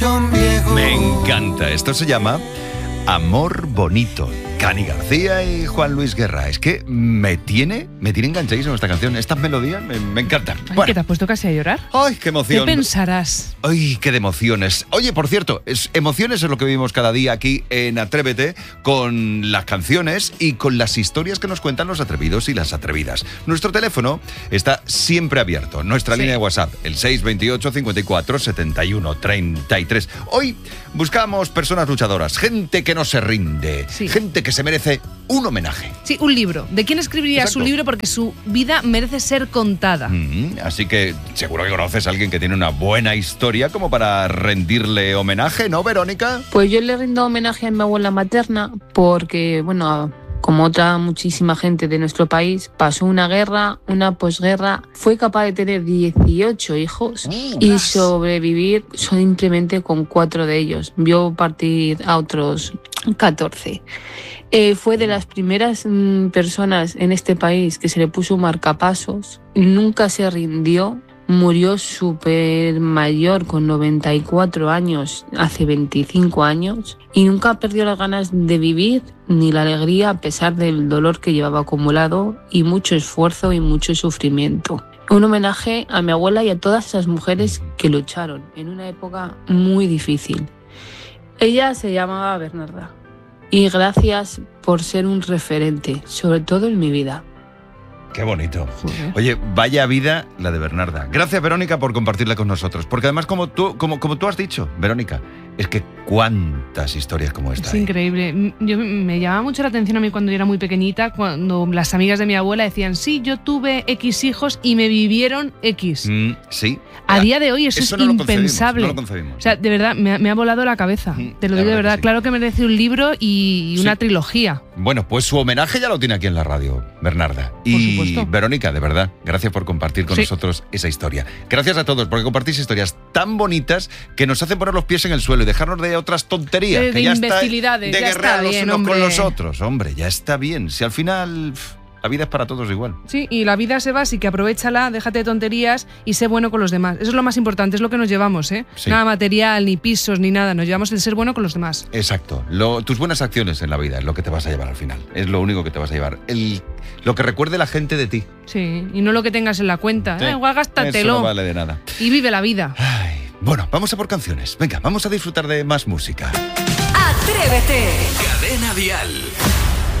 Me encanta. Esto se llama Amor Bonito. Cani García y Juan Luis Guerra. Es que me tiene enganchadísimo esta canción. Estas melodías me encantan. Ay, Bueno. ¿que te has puesto casi a llorar? ¡Ay, qué emoción! ¿Qué pensarás? ¡Ay, qué de emociones! Oye, por cierto, emociones es lo que vivimos cada día aquí en Atrévete, con las canciones y con las historias que nos cuentan los atrevidos y las atrevidas. Nuestro teléfono está siempre abierto. Nuestra línea de WhatsApp, el 628 54 71 33. Hoy buscamos personas luchadoras, gente que no se rinde, gente que se merece un homenaje. Sí, un libro. ¿De quién escribiría su libro? Porque su vida merece ser contada. Así que seguro que conoces a alguien que tiene una buena historia como para rendirle homenaje, ¿no, Verónica? Pues yo le rindo homenaje a mi abuela materna porque, bueno, como otra muchísima gente de nuestro país, pasó una guerra, una posguerra, fue capaz de tener 18 hijos y sobrevivir simplemente con 4 de ellos. Vio partir a otros 14. Fue de las primeras personas en este país que se le puso un marcapasos, nunca se rindió, murió súper mayor con 94 años, hace 25 años, y nunca perdió las ganas de vivir ni la alegría a pesar del dolor que llevaba acumulado y mucho esfuerzo y mucho sufrimiento. Un homenaje a mi abuela y a todas esas mujeres que lucharon en una época muy difícil. Ella se llamaba Bernarda. Y gracias por ser un referente, sobre todo en mi vida. Qué bonito. Oye, vaya vida la de Bernarda. Gracias, Verónica, por compartirla con nosotros. Porque además, como tú has dicho, Verónica, es que cuántas historias como esta. Es increíble. Me llamaba mucho la atención a mí cuando yo era muy pequeñita, cuando las amigas de mi abuela decían, sí, yo tuve X hijos y me vivieron X. Sí. A día de hoy eso es no impensable. No lo concebimos. O sea, de verdad, me ha volado la cabeza. Te lo digo de verdad. Claro que merece un libro y una trilogía. Bueno, pues su homenaje ya lo tiene aquí en la radio, Bernarda. Y por supuesto. Verónica, de verdad, gracias por compartir con nosotros esa historia. Gracias a todos, porque compartís historias tan bonitas que nos hacen poner los pies en el suelo y dejarnos de otras tonterías. De que ya imbecilidades, está, de ya guerrear está los bien, unos hombre. con los otros. Hombre, ya está bien. Si al final la vida es para todos igual. Sí, y la vida se va, así que aprovéchala, déjate de tonterías y sé bueno con los demás. Eso es lo más importante, es lo que nos llevamos, ¿eh? Sí. Nada material, ni pisos, ni nada. Nos llevamos el ser bueno con los demás. Exacto. Tus buenas acciones en la vida es lo que te vas a llevar al final. Es lo único que te vas a llevar. Lo que recuerde la gente de ti. Sí, y no lo que tengas en la cuenta. Sí. Igual gástatelo. Eso no vale de nada. Y vive la vida. Ay, bueno, vamos a por canciones. Venga, vamos a disfrutar de más música. ¡Atrévete! Cadena Dial.